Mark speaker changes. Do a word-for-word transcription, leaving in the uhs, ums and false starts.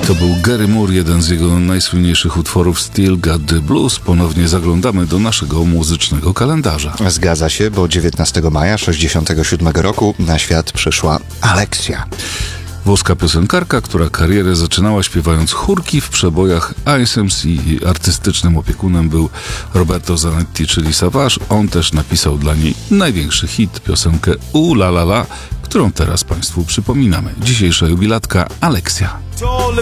Speaker 1: To był Gary Moore, jeden z jego najsłynniejszych utworów Still Got the Blues. Ponownie zaglądamy do naszego muzycznego kalendarza.
Speaker 2: Zgadza się, bo dziewiętnastego maja sześćdziesiątego siódmego roku na świat przyszła Alexia.
Speaker 1: Włoska piosenkarka, która karierę zaczynała śpiewając chórki w przebojach A S M C. Jej artystycznym opiekunem był Roberto Zanetti, czyli Savage. On też napisał dla niej największy hit, piosenkę U La La La, którą teraz Państwu przypominamy. Dzisiejsza jubilatka Alexia.